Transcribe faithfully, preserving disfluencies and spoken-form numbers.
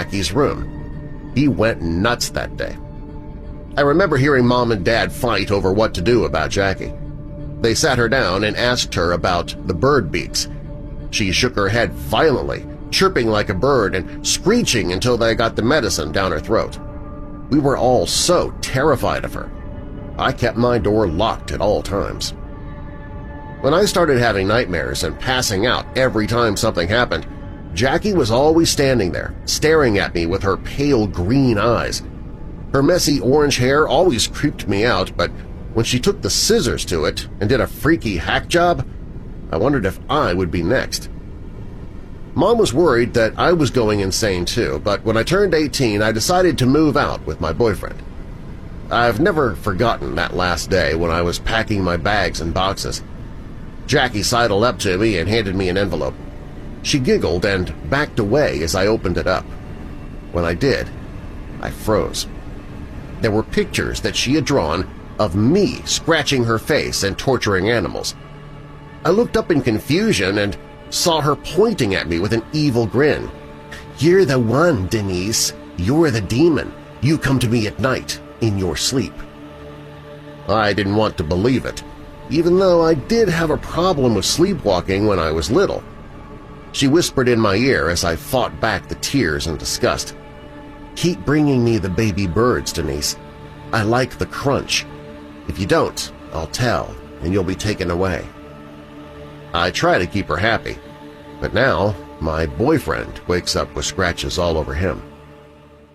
Jackie's room. He went nuts that day. I remember hearing Mom and Dad fight over what to do about Jackie. They sat her down and asked her about the bird beaks. She shook her head violently, chirping like a bird and screeching until they got the medicine down her throat. We were all so terrified of her. I kept my door locked at all times. When I started having nightmares and passing out every time something happened, Jackie was always standing there, staring at me with her pale green eyes. Her messy orange hair always creeped me out, but when she took the scissors to it and did a freaky hack job, I wondered if I would be next. Mom was worried that I was going insane too, but when I turned eighteen, I decided to move out with my boyfriend. I've never forgotten that last day when I was packing my bags and boxes. Jackie sidled up to me and handed me an envelope. She giggled and backed away as I opened it up. When I did, I froze. There were pictures that she had drawn of me scratching her face and torturing animals. I looked up in confusion and saw her pointing at me with an evil grin. "You're the one, Denise. You're the demon. You come to me at night, in your sleep." I didn't want to believe it, even though I did have a problem with sleepwalking when I was little. She whispered in my ear as I fought back the tears and disgust. "Keep bringing me the baby birds, Denise. I like the crunch. If you don't, I'll tell, and you'll be taken away." I try to keep her happy, but now my boyfriend wakes up with scratches all over him.